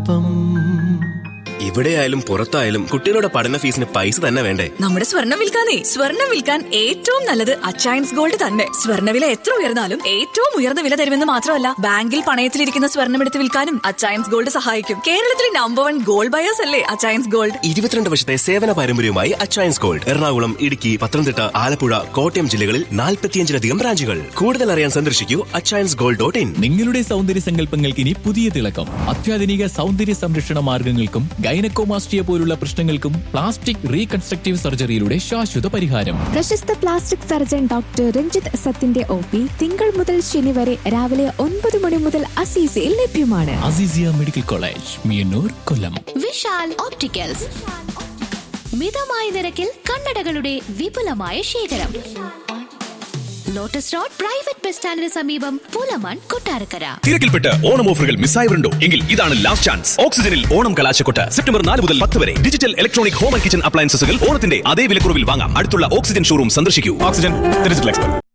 ഇവിടെയായാലും പുറത്തായാലും കുട്ടികളുടെ പഠന ഫീസിന് പൈസ തന്നെ വേണ്ടേ? നമ്മുടെ സ്വർണം വിൽക്കാൻ ഏറ്റവും നല്ലത് അച്ചയൻസ് ഗോൾഡ് തന്നെ. സ്വർണ്ണവില എത്ര ഉയർന്നാലും ഏറ്റവും ഉയർന്ന വില തരുമെന്ന് മാത്രമല്ല, ബാങ്കിൽ പണയത്തിലിരിക്കുന്ന സ്വർണം എടുത്ത് വിൽക്കാനും അച്ചയൻസ് ഗോൾഡ് സഹായിക്കും. കേരളത്തിലെ നമ്പർ 1 ഗോൾഡ് ബയേഴ്സ് അല്ലേ അച്ചയൻസ് ഗോൾഡ്. 22 വർഷത്തെ സേവന പാരമ്പര്യവുമായി അച്ചയൻസ് ഗോൾഡ് എറണാകുളം, ഇടുക്കി, പത്തനംതിട്ട, ആലപ്പുഴ, കോട്ടയം ജില്ലകളിൽ 45-ലധികം ബ്രാഞ്ചുകൾ. കൂടുതൽ അറിയാൻ സന്ദർശിക്കൂ achainsgold.in. നിങ്ങളുടെ സൗന്ദര്യ സങ്കല്പങ്ങൾക്ക് ഇനി പുതിയ തിളക്കം. അത്യാധുനിക സൗന്ദര്യ സംരക്ഷണ മാർഗങ്ങൾക്കും ഗൈനക്കോമാസ്റ്റിയ പോലുള്ള പ്രശ്നങ്ങൾക്കും പ്ലാസ്റ്റിക് റീകൺസ്ട്രക്റ്റീവ് സർജറിയിലൂടെ ശാശ്വത പരിഹാരം. പ്രശസ്ത plastic surgeon doctor Ranjith സത്തിന്റെ OP തിങ്കൾ മുതൽ ശനി വരെ രാവിലെ 9 മണി മുതൽ അസീസിയിൽ ലഭ്യമാണ്. അസീസിയ മെഡിക്കൽ കോളേജ്, മിയന്നൂർ, കൊല്ലം. വിശാൽ ഓപ്റ്റിക്കൽസ്, മിതമായ നിരക്കിൽ കണ്ണടകളുടെ വിപുലമായ ശേഖരം. ലോട്ടസ് റോഡ് പ്രൈവറ്റ് ബസ് സ്റ്റാൻഡിന് സമീപം, പുലമൺ, കൊട്ടാരക്കര. തിരക്കിൽപ്പെട്ട് ഓണം ഓഫറുകൾ മിസ്സായവരുണ്ടോ? എങ്കിൽ ഇതാണ് ലാസ്റ്റ് ചാൻസ്. ഓക്സിജനിൽ ഓണം കലാശക്കൊട്ട് സെപ്റ്റംബർ 4 മുതൽ 10 വരെ. Digital electronic home and kitchen അപ്ലയൻസസുകൾ ഓണത്തിന്റെ അതേ വിലക്കുറവിൽ വാങ്ങാം. അടുത്തുള്ള ഓക്സിജൻ ഷോറൂം സന്ദർശിക്കൂ. Oxygen digital expert.